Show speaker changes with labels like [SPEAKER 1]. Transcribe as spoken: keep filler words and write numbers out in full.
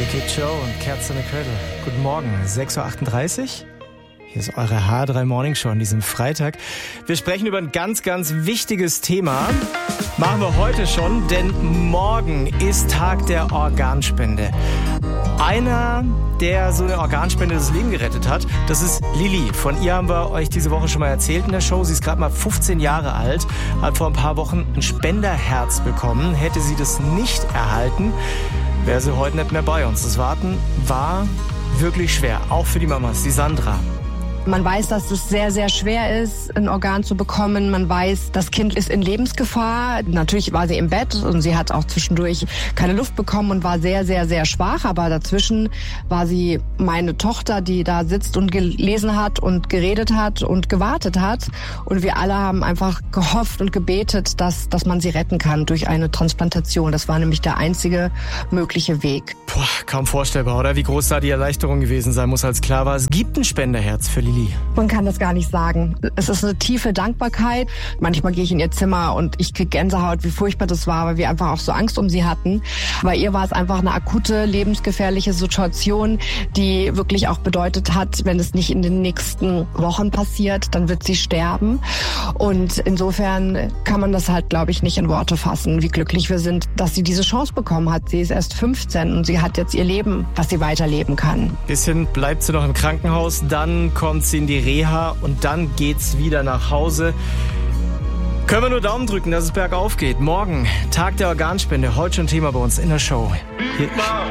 [SPEAKER 1] Kid Joe und Cats in the Cradle. Guten Morgen, sechs Uhr achtunddreißig. Hier ist eure H drei Morning Show an diesem Freitag. Wir sprechen über ein ganz, ganz wichtiges Thema. Machen wir heute schon, denn morgen ist Tag der Organspende. Einer, der so eine Organspende das Leben gerettet hat, das ist Lilly. Von ihr haben wir euch diese Woche schon mal erzählt in der Show. Sie ist gerade mal fünfzehn Jahre alt, hat vor ein paar Wochen ein Spenderherz bekommen. Hätte sie das nicht erhalten, wäre sie heute nicht mehr bei uns. Das Warten war wirklich schwer, auch für die Mamas, die Sandra.
[SPEAKER 2] Man weiß, dass es sehr, sehr schwer ist, ein Organ zu bekommen. Man weiß, das Kind ist in Lebensgefahr. Natürlich war sie im Bett und sie hat auch zwischendurch keine Luft bekommen und war sehr, sehr, sehr schwach. Aber dazwischen war sie meine Tochter, die da sitzt und gelesen hat und geredet hat und gewartet hat. Und wir alle haben einfach gehofft und gebetet, dass, dass man sie retten kann durch eine Transplantation. Das war nämlich der einzige mögliche Weg.
[SPEAKER 1] Boah, kaum vorstellbar, oder? Wie groß da die Erleichterung gewesen sein muss, als klar war, es gibt ein Spenderherz für Lilly.
[SPEAKER 2] Man kann das gar nicht sagen. Es ist eine tiefe Dankbarkeit. Manchmal gehe ich in ihr Zimmer und ich kriege Gänsehaut, wie furchtbar das war, weil wir einfach auch so Angst um sie hatten. Bei ihr war es einfach eine akute, lebensgefährliche Situation, die wirklich auch bedeutet hat, wenn es nicht in den nächsten Wochen passiert, dann wird sie sterben. Und insofern kann man das halt, glaube ich, nicht in Worte fassen, wie glücklich wir sind, dass sie diese Chance bekommen hat. Sie ist erst fünfzehn und sie hat jetzt ihr Leben, was sie weiterleben kann.
[SPEAKER 1] Bisschen bleibt sie noch im Krankenhaus, dann kommt sie in die Reha und dann geht's wieder nach Hause. Können wir nur Daumen drücken, dass es bergauf geht. Morgen, Tag der Organspende, heute schon Thema bei uns in der Show. Hier